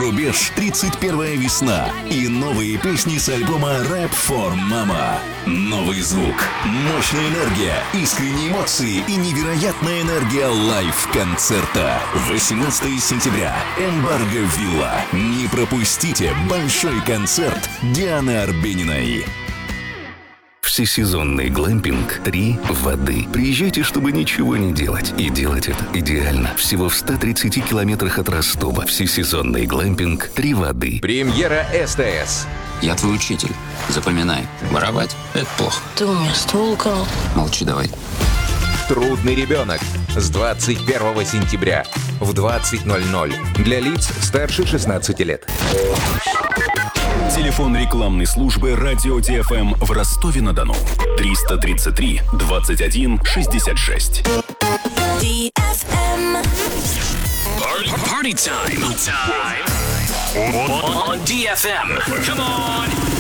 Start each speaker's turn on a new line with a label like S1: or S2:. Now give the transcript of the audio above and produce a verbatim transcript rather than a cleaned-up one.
S1: Рубеж тридцать первая весна и новые песни с альбома Rap for Mama. Новый звук, мощная энергия, искренние эмоции и невероятная энергия лайв-концерта. восемнадцатого сентября. Эмбарго Вилла. Не пропустите большой концерт Дианы Арбениной. Всесезонный глэмпинг «Три воды». Приезжайте, чтобы ничего не делать. И делать это идеально. Всего в ста тридцати километрах от Ростова. Всесезонный глэмпинг «Три воды».
S2: Премьера СТС.
S3: Я твой учитель. Запоминай. Воровать — это плохо.
S4: Ты у меня ствол украл.
S3: Молчи давай.
S2: Трудный ребенок. С двадцать первого сентября в двадцать ноль ноль. Для лиц старше шестнадцати лет.
S5: Телефон рекламной службы «Радио Ди Эф Эм» в Ростове-на-Дону. триста тридцать три двадцать один шестьдесят шесть.
S6: Ди Эф Эм.
S5: Party time. On Ди Эф Эм. Come on.